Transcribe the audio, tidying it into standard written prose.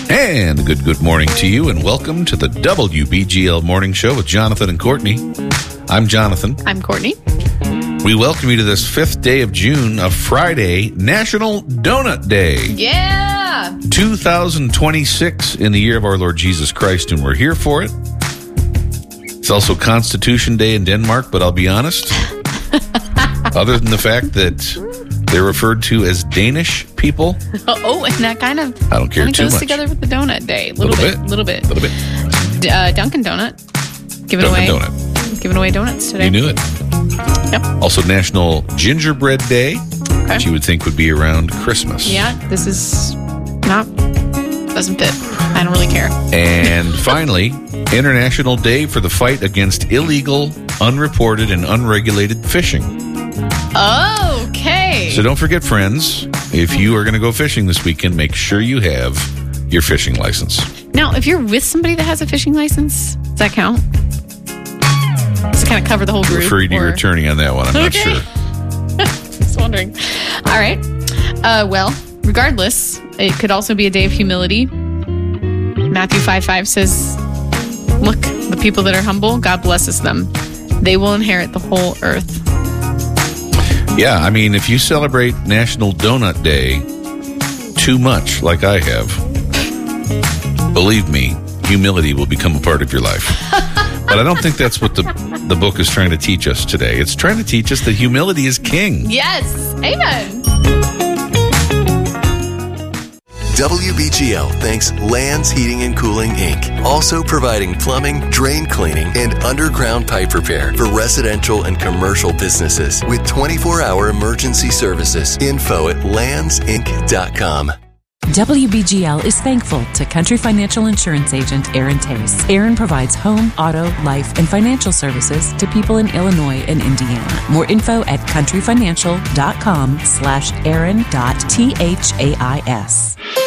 And good morning to you, and welcome to the WBGL Morning Show with Jonathan and Courtney. I'm Jonathan. I'm Courtney. We welcome you to this 5th day of June, a Friday, National Donut Day. Yeah! 2026 in the year of our Lord Jesus Christ, and we're here for it. It's also Constitution Day in Denmark, but I'll be honest, other than the fact that they're referred to as Danish people. Oh, and that kind of I don't care too goes much. together with the donut day. Little bit. Dunkin' Donut giving away donuts today. You knew it. Yep. Also National Gingerbread Day, which you would think would be around Christmas. Yeah, this is doesn't fit. I don't really care. And finally, International Day for the fight against illegal, unreported, and unregulated fishing. Okay. So don't forget, friends, if you are going to go fishing this weekend, make sure you have your fishing license. Now, if you're with somebody that has a fishing license, does that count? Does it kind of cover the whole group? Refer you to your attorney on that one. I'm not sure. Just wondering. All right. Well, regardless, it could also be a day of humility. Matthew 5:5 says, "Look, the people that are humble, God blesses them. They will inherit the whole earth." Yeah, I mean, if you celebrate National Donut Day too much, like I have, believe me, humility will become a part of your life. But I don't think that's what the book is trying to teach us today. It's trying to teach us that humility is king. Yes. Amen. WBGL thanks Lands Heating and Cooling, Inc., also providing plumbing, drain cleaning, and underground pipe repair for residential and commercial businesses with 24-hour emergency services. Info at landsinc.com. WBGL is thankful to Country Financial Insurance Agent Aaron Tace. Aaron provides home, auto, life, and financial services to people in Illinois and Indiana. More info at countryfinancial.com/aaron.thais.